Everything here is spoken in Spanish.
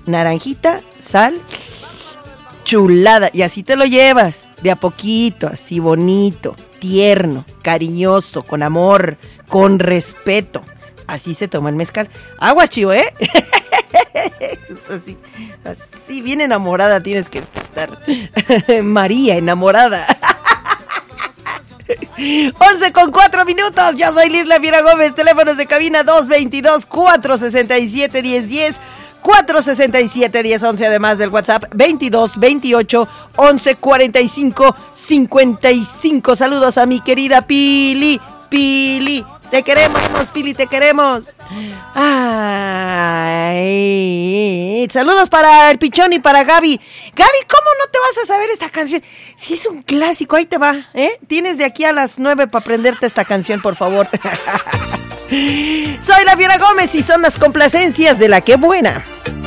naranjita, sal, chulada. Y así te lo llevas, de a poquito, así bonito, tierno, cariñoso, con amor, con respeto. Así se toma el mezcal. Aguas, Chivo, ¿eh? Así bien enamorada tienes que estar. María, enamorada. 11:04. Yo soy Liz La Fiera Gómez. Teléfonos de cabina 222-467-1010, 467-1011, además del WhatsApp 22-28-11-45-55. Saludos a mi querida Pili. Te queremos, Pili, te queremos. Ay, saludos para el Pichón y para Gaby. Gaby, ¿cómo no te vas a saber esta canción? Si es un clásico, ahí te va, ¿eh? Tienes de aquí a las 9 para aprenderte esta canción, por favor. Soy La Fiera Gómez y son las complacencias de La Que Buena.